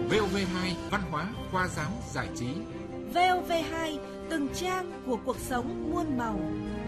VOV2 Văn hóa, khoa giáo, giải trí. VOV2 từng trang của cuộc sống muôn màu.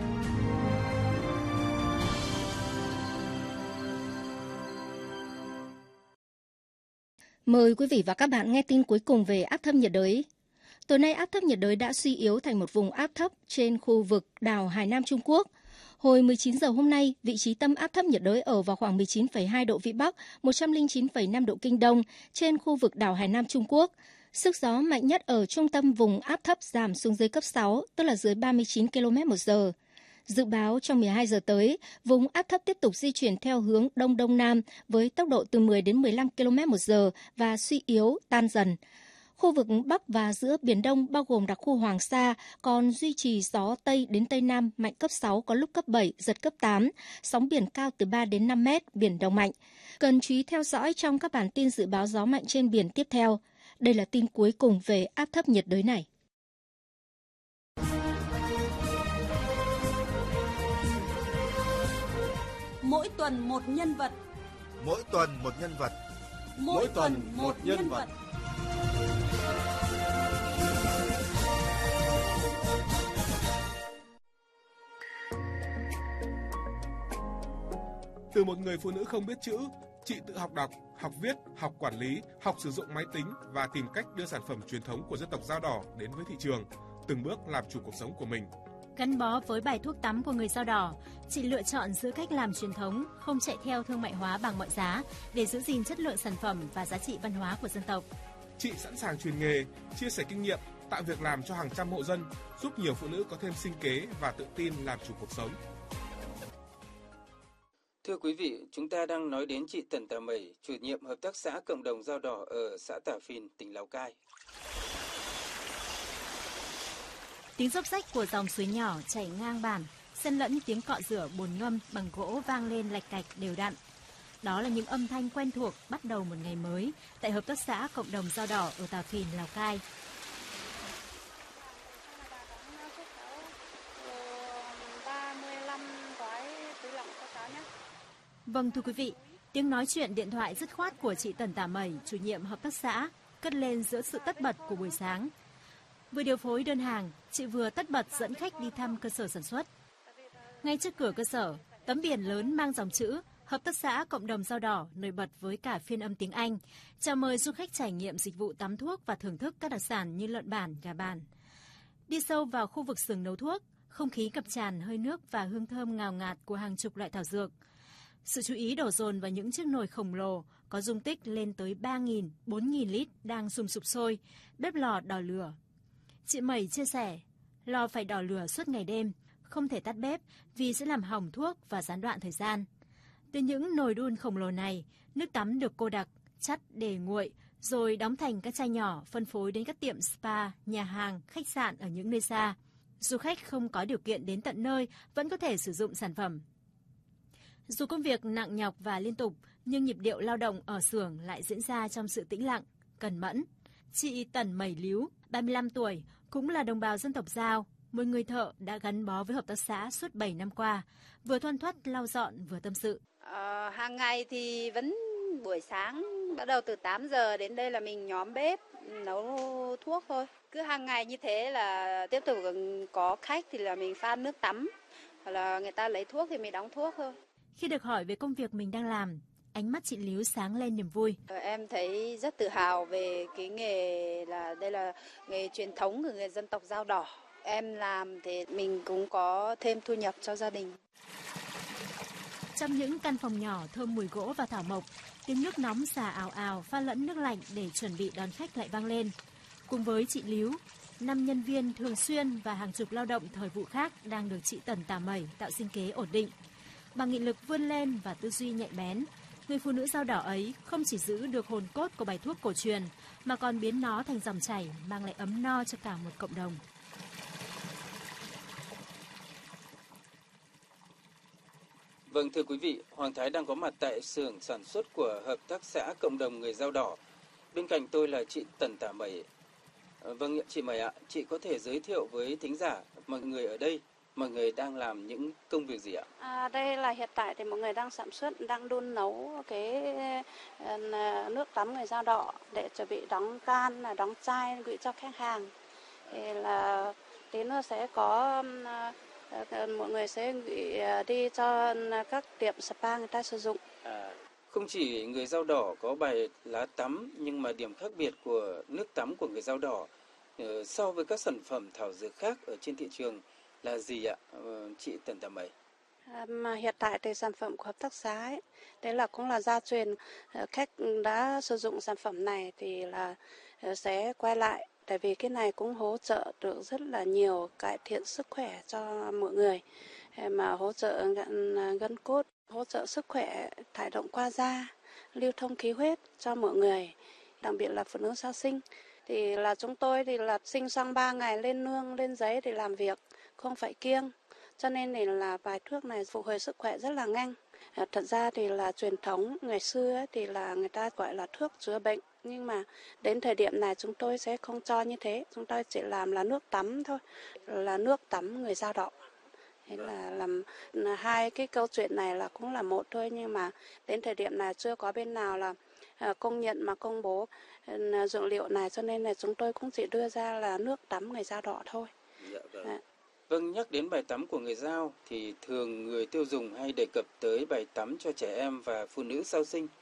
Mời quý vị và các bạn nghe tin cuối cùng về áp thấp nhiệt đới. Tối nay áp thấp nhiệt đới đã suy yếu thành một vùng áp thấp trên khu vực đảo Hải Nam Trung Quốc. Hồi 19 giờ hôm nay, vị trí tâm áp thấp nhiệt đới ở vào khoảng 19,2 độ Vĩ Bắc, 109,5 độ Kinh Đông trên khu vực đảo Hải Nam Trung Quốc. Sức gió mạnh nhất ở trung tâm vùng áp thấp giảm xuống dưới cấp 6, tức là dưới 39 km/h. Dự báo trong 12 giờ tới, vùng áp thấp tiếp tục di chuyển theo hướng Đông-Đông Nam với tốc độ từ 10 đến 15 km/h và suy yếu, tan dần. Khu vực Bắc và giữa Biển Đông bao gồm đặc khu Hoàng Sa còn duy trì gió Tây đến Tây Nam mạnh cấp 6, có lúc cấp 7, giật cấp 8, sóng biển cao từ 3 đến 5 mét, biển động mạnh. Cần chú ý theo dõi trong các bản tin dự báo gió mạnh trên biển tiếp theo. Đây là tin cuối cùng về áp thấp nhiệt đới này. Mỗi tuần một nhân vật. Mỗi tuần một nhân vật. Mỗi tuần một nhân vật. Từ một người phụ nữ không biết chữ, chị tự học đọc, học viết, học quản lý, học sử dụng máy tính và tìm cách đưa sản phẩm truyền thống của dân tộc Dao Đỏ đến với thị trường, từng bước làm chủ cuộc sống của mình. Gắn bó với bài thuốc tắm của người Dao Đỏ, chị lựa chọn giữ cách làm truyền thống, không chạy theo thương mại hóa bằng mọi giá để giữ gìn chất lượng sản phẩm và giá trị văn hóa của dân tộc. Chị sẵn sàng truyền nghề, chia sẻ kinh nghiệm, tạo việc làm cho hàng trăm hộ dân, giúp nhiều phụ nữ có thêm sinh kế và tự tin làm chủ cuộc sống. Thưa quý vị, chúng ta đang nói đến chị Tần Tà Mẩy, chủ nhiệm Hợp tác xã Cộng đồng Dao Đỏ ở xã Tả Phìn, tỉnh Lào Cai. Tiếng róc rách của dòng suối nhỏ chảy ngang bản, xen lẫn tiếng cọ rửa bồn ngâm bằng gỗ vang lên lạch cạch đều đặn. Đó là những âm thanh quen thuộc bắt đầu một ngày mới tại Hợp tác xã Cộng đồng Dao Đỏ ở Tả Phìn, Lào Cai. Vâng thưa quý vị, tiếng nói chuyện điện thoại dứt khoát của chị Tần Tà Mẩy, chủ nhiệm hợp tác xã, cất lên giữa sự tất bật của buổi sáng. Vừa điều phối đơn hàng, chị vừa tất bật dẫn khách đi thăm cơ sở sản xuất. Ngay trước cửa cơ sở, tấm biển lớn mang dòng chữ Hợp tác xã Cộng đồng Dao Đỏ nổi bật với cả phiên âm tiếng Anh, chào mời du khách trải nghiệm dịch vụ tắm thuốc và thưởng thức các đặc sản như lợn bản, gà bản. Đi sâu vào khu vực xưởng nấu thuốc, không khí ngập tràn hơi nước và hương thơm ngào ngạt của hàng chục loại thảo dược. Sự chú ý đổ dồn vào những chiếc nồi khổng lồ có dung tích lên tới 3.000, 4.000 lít đang sùng sục sôi, bếp lò đỏ lửa. Chị Mẩy chia sẻ, lò phải đỏ lửa suốt ngày đêm, không thể tắt bếp vì sẽ làm hỏng thuốc và gián đoạn thời gian. Từ những nồi đun khổng lồ này, nước tắm được cô đặc, chắt để nguội, rồi đóng thành các chai nhỏ phân phối đến các tiệm spa, nhà hàng, khách sạn ở những nơi xa. Du khách không có điều kiện đến tận nơi vẫn có thể sử dụng sản phẩm. Dù công việc nặng nhọc và liên tục, nhưng nhịp điệu lao động ở xưởng lại diễn ra trong sự tĩnh lặng, cần mẫn. Chị Tần Mẩy Líu, 35 tuổi, cũng là đồng bào dân tộc Dao, một người thợ đã gắn bó với hợp tác xã suốt 7 năm qua, vừa thoăn thoắt lau dọn vừa tâm sự. Hàng ngày thì vẫn buổi sáng, bắt đầu từ 8 giờ đến đây là mình nhóm bếp, nấu thuốc thôi. Cứ hàng ngày như thế là tiếp tục có khách thì là mình pha nước tắm, hoặc là người ta lấy thuốc thì mình đóng thuốc thôi. Khi được hỏi về công việc mình đang làm, ánh mắt chị Líu sáng lên niềm vui. Em thấy rất tự hào về cái nghề đây là nghề truyền thống của người dân tộc Dao Đỏ. Em làm thì mình cũng có thêm thu nhập cho gia đình. Trong những căn phòng nhỏ thơm mùi gỗ và thảo mộc, tiếng nước nóng xả ào ào pha lẫn nước lạnh để chuẩn bị đón khách lại vang lên. Cùng với chị Líu, 5 nhân viên thường xuyên và hàng chục lao động thời vụ khác đang được chị Tần Tà Mẩy tạo sinh kế ổn định. Bằng nghị lực vươn lên và tư duy nhạy bén, người phụ nữ Dao Đỏ ấy không chỉ giữ được hồn cốt của bài thuốc cổ truyền mà còn biến nó thành dòng chảy mang lại ấm no cho cả một cộng đồng. Vâng thưa quý vị, Hoàng Thái đang có mặt tại xưởng sản xuất của Hợp tác xã Cộng đồng người Dao Đỏ. Bên cạnh tôi là chị Tần Tà Mẩy. Vâng chị Mẩy ạ, chị có thể giới thiệu với thính giả mọi người ở đây mọi người đang làm những công việc gì ạ? Đây là hiện tại thì mọi người đang sản xuất, đang đun nấu cái nước tắm người Dao Đỏ để chuẩn bị đóng can, đóng chai gửi cho khách hàng. Thì là tí nữa sẽ có mọi người sẽ gửi đi cho các tiệm spa người ta sử dụng. Không chỉ người Dao Đỏ có bài lá tắm, nhưng mà điểm khác biệt của nước tắm của người Dao Đỏ so với các sản phẩm thảo dược khác ở trên thị trường là gì ạ, chị Tần Tà Mẩy? Mà hiện tại thì sản phẩm của hợp tác xã ấy, đấy là cũng là gia truyền, khách đã sử dụng sản phẩm này thì là sẽ quay lại, tại vì cái này cũng hỗ trợ được rất là nhiều, cải thiện sức khỏe cho mọi người, mà hỗ trợ gân cốt, hỗ trợ sức khỏe thải độc qua da, lưu thông khí huyết cho mọi người, đặc biệt là phụ nữ sau sinh. Thì là chúng tôi thì là sinh xong 3 ngày lên nương lên giấy để làm việc, không phải kiêng. Cho nên thì là bài thuốc này phục hồi sức khỏe rất là nhanh. Thật ra thì là truyền thống ngày xưa ấy, thì là người ta gọi là thuốc chữa bệnh. Nhưng mà đến thời điểm này chúng tôi sẽ không cho như thế. Chúng tôi chỉ làm là nước tắm thôi, là nước tắm người Dao Đỏ. Thế là làm hai cái câu chuyện này là cũng là một thôi, nhưng mà đến thời điểm này chưa có bên nào là công nhận mà công bố dược liệu này, cho nên là chúng tôi cũng chỉ đưa ra là nước tắm người Dao Đỏ thôi. Dạ, vâng. Vâng, nhắc đến bài tắm của người Dao thì thường người tiêu dùng hay đề cập tới bài tắm cho trẻ em và phụ nữ sau sinh.